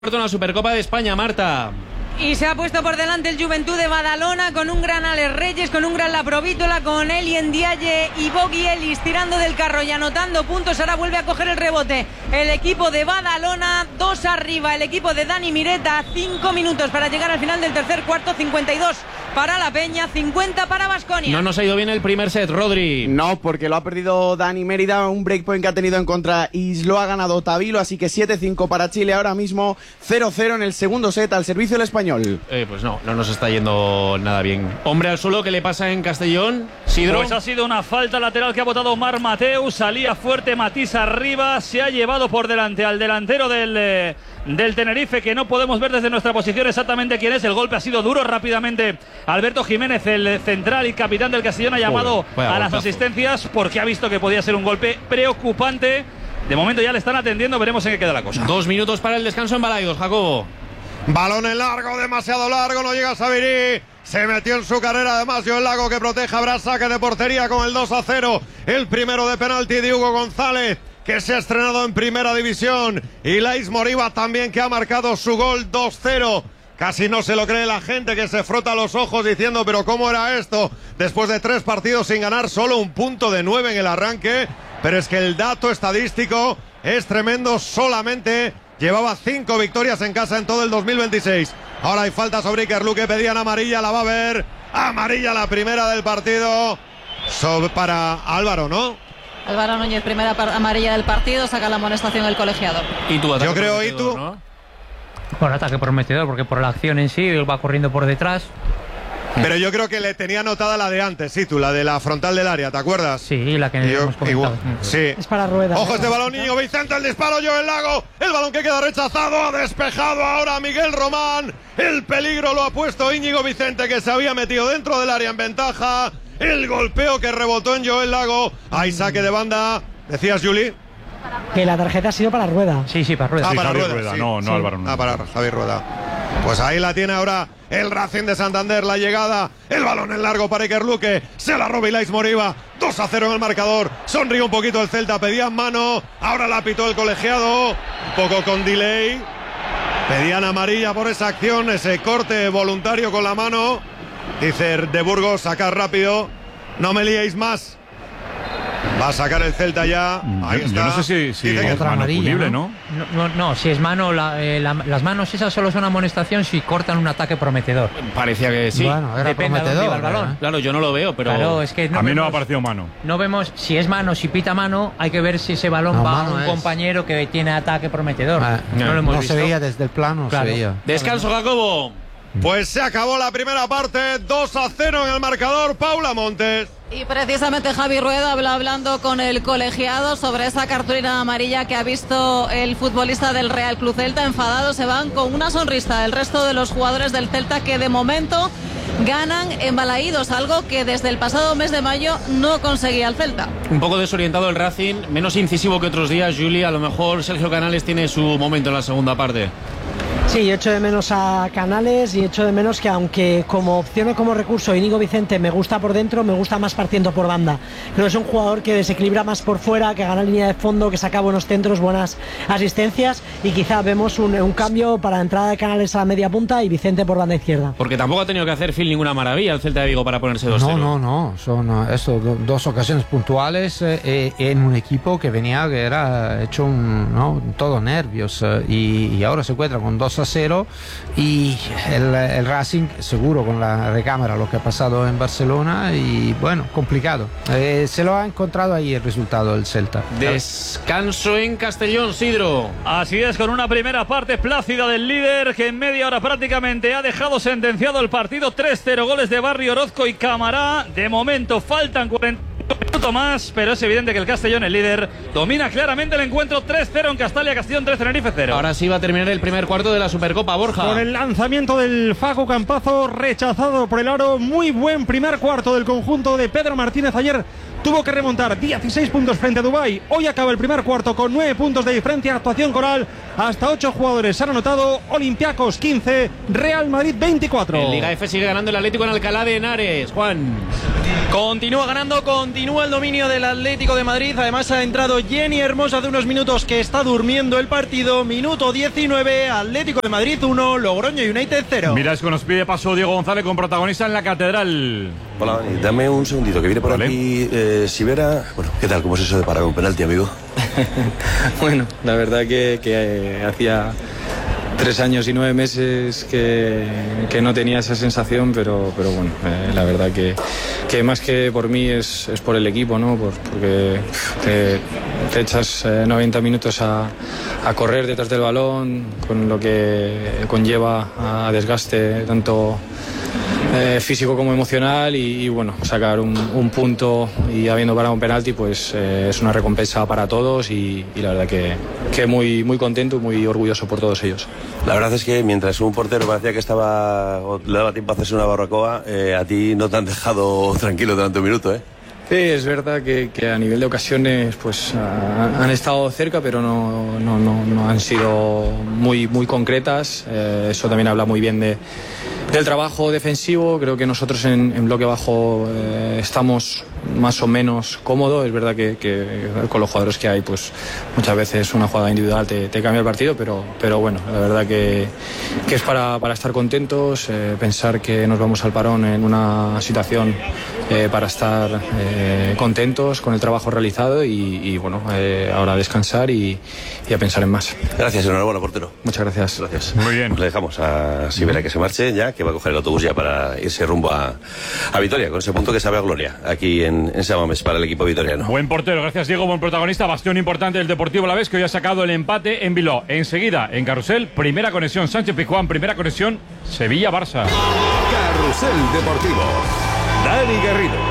En la Supercopa de España, Marta. Y se ha puesto por delante el Juventud de Badalona con un gran Alex Reyes, con un gran Laprovítola, con Eli Ndiaye y Bogi Ellis tirando del carro y anotando puntos. Ahora vuelve a coger el rebote el equipo de Badalona, 2 arriba el equipo de Dani Mireta, 5 minutos para llegar al final del tercer cuarto, 52 para la Peña, 50 para Baskonia. No nos ha ido bien el primer set, Rodri. No, porque lo ha perdido Dani Mérida, un breakpoint que ha tenido en contra y lo ha ganado Tavilo, así que 7-5 para Chile ahora mismo, 0-0 en el segundo set al servicio del español. Pues no nos está yendo nada bien. Hombre al suelo, ¿qué le pasa en Castellón? Sidro. Pues ha sido una falta lateral que ha votado Omar Mateus, salía fuerte Matís arriba, se ha llevado por delante al delantero del Tenerife, que no podemos ver desde nuestra posición exactamente quién es. El golpe ha sido duro. Rápidamente Alberto Jiménez, el central y capitán del Castellón, ha llamado a las asistencias porque ha visto que podía ser un golpe preocupante. De momento ya le están atendiendo, veremos en qué queda la cosa. 2 minutos para el descanso en Balaidos, Jacobo. Balón en largo, demasiado largo, no llega Sabirí. Se metió en su carrera además Joel Lago, que protege, habrá saque de portería con el 2-0. El primero de penalti de Hugo González, que se ha estrenado en primera división. Y Lais Moriba también, que ha marcado su gol, 2-0. Casi no se lo cree la gente, que se frota los ojos diciendo, pero ¿cómo era esto? Después de 3 partidos sin ganar, solo un punto de 9 en el arranque. Pero es que el dato estadístico es tremendo. Solamente llevaba 5 victorias en casa en todo el 2026. Ahora hay falta sobre Iker Luque, pedían amarilla, la va a ver. Amarilla la primera del partido para Álvaro, ¿no? Álvaro Núñez, primera amarilla del partido, saca la amonestación el colegiado. ¿Y tú? Yo creo, ¿y tú? ¿No? Por ataque prometedor, porque por la acción en sí, él va corriendo por detrás. Pero yo creo que le tenía anotada la de antes, sí, tú, la de la frontal del área, ¿te acuerdas? Sí, la que hemos comentado. Sí. Es para Rueda. Ojo este balón, Íñigo Vicente, el disparo, Joel Lago, el balón que queda rechazado, ha despejado ahora Miguel Román, el peligro lo ha puesto Íñigo Vicente, que se había metido dentro del área en ventaja, el golpeo que rebotó en Joel Lago, hay saque de banda, decías, Juli. Que la tarjeta ha sido para Rueda. Sí, para Rueda. Ah, para Javier Rueda, sí. No Álvaro. Ah, para Javier Rueda. Pues ahí la tiene ahora el Racing de Santander, la llegada, el balón en largo para Iker Luque, se la roba Lais Moriba, 2-0 en el marcador, sonríe un poquito el Celta, pedían mano, ahora la pitó el colegiado, un poco con delay, pedían amarilla por esa acción, ese corte voluntario con la mano, dice de Burgos, sacar rápido, no me liéis más. Va a sacar el Celta ya. Ahí está. Yo no sé si es otra mano amarilla, punible, ¿no? No, si es mano, las manos esas solo son amonestación si cortan un ataque prometedor. Parecía que sí. Bueno, era depende prometedor, de dónde iba el balón. Claro, yo no lo veo, pero claro, es que a mí no me ha parecido mano. No vemos si es mano, si pita mano, hay que ver si ese balón va a un compañero que tiene ataque prometedor. No lo hemos visto. Se veía desde el plano, claro. Se veía. Descanso, Jacobo. Pues se acabó la primera parte, 2-0 en el marcador, Paula Montes. Y precisamente Javi Rueda hablando con el colegiado sobre esa cartulina amarilla que ha visto el futbolista del Real Club Celta. Enfadados se van con una sonrisa el resto de los jugadores del Celta, que de momento ganan en Balaídos, algo que desde el pasado mes de mayo no conseguía el Celta. Un poco desorientado el Racing, menos incisivo que otros días, Juli. A lo mejor Sergio Canales tiene su momento en la segunda parte. Sí, yo echo de menos a Canales y echo de menos que, aunque como opción o como recurso Íñigo Vicente me gusta por dentro, me gusta más partiendo por banda. Creo que es un jugador que desequilibra más por fuera, que gana línea de fondo, que saca buenos centros, buenas asistencias, y quizá vemos un cambio para entrada de Canales a la media punta y Vicente por banda izquierda. Porque tampoco ha tenido que hacer Phil ninguna maravilla el Celta de Vigo para ponerse 2-0. No, son dos ocasiones puntuales en un equipo que venía, que era hecho todo nervios, y ahora se encuentra con 2-0 y el Racing seguro con la recámara lo que ha pasado en Barcelona, y bueno, complicado, se lo ha encontrado ahí el resultado del Celta. Descanso en Castellón, Sidro. Así es, con una primera parte plácida del líder, que en media hora prácticamente ha dejado sentenciado el partido. 3-0, goles de Barrio, Orozco y Camará. De momento faltan 40 minutos más, pero es evidente que el Castellón, el líder, domina claramente el encuentro. 3-0 en Castalia, Castellón 3, Tenerife 0. Ahora sí va a terminar el primer cuarto de la Supercopa, Borja. Con el lanzamiento del Facu Campazo, rechazado por el aro. Muy buen primer cuarto del conjunto de Pedro Martínez. Ayer tuvo que remontar 16 puntos frente a Dubái. Hoy acaba el primer cuarto con 9 puntos de diferencia. Actuación coral, hasta 8 jugadores han anotado. Olympiacos 15, Real Madrid 24. En Liga F sigue ganando el Atlético en Alcalá de Henares. Juan. Continúa ganando, continúa el dominio del Atlético de Madrid. Además ha entrado Jenny Hermoso hace unos minutos, que está durmiendo el partido. Minuto 19, Atlético de Madrid 1, Logroño United 0. Mira, es que nos pide paso Diego González con protagonista en la Catedral. Hola, Dani, dame un segundito, que viene por aquí Sivera. Bueno, ¿qué tal? ¿Cómo es eso de parar un penalti, amigo? Bueno, la verdad que hacía 3 años y 9 meses que no tenía esa sensación, pero bueno, la verdad que más que por mí es por el equipo, ¿no? Porque te echas 90 minutos a correr detrás del balón, con lo que conlleva a desgaste tanto físico como emocional, y bueno, sacar un punto y habiendo parado un penalti, pues es una recompensa para todos, y la verdad que muy, muy contento, muy orgulloso por todos ellos. La verdad es que mientras un portero parecía que le daba tiempo a hacerse una barbacoa, a ti no te han dejado tranquilo durante un minuto, ¿eh? Sí, es verdad que a nivel de ocasiones pues han estado cerca, pero no han sido muy, muy concretas. Eso también habla muy bien del trabajo defensivo. Creo que nosotros en bloque bajo estamos más o menos cómodos. Es verdad que con los jugadores que hay, pues muchas veces una jugada individual te cambia el partido, pero bueno, la verdad que es para estar contentos, pensar que nos vamos al parón en una situación para estar contentos con el trabajo realizado, y bueno, ahora a descansar y a pensar en más. Gracias, enhorabuena, portero. Muchas gracias. Gracias. Muy bien. Pues le dejamos a Sivera que se marche ya, que va a coger el autobús ya para irse rumbo a Vitoria, con ese punto que sabe a gloria aquí en San Mamés para el equipo vitoriano. Buen portero, gracias Diego, buen protagonista, bastión importante del Deportivo Alavés, que hoy ha sacado el empate en Bilbao. Enseguida, en Carrusel, primera conexión Sánchez-Pizjuán, primera conexión Sevilla-Barça. Carrusel Deportivo, Dani Garrido.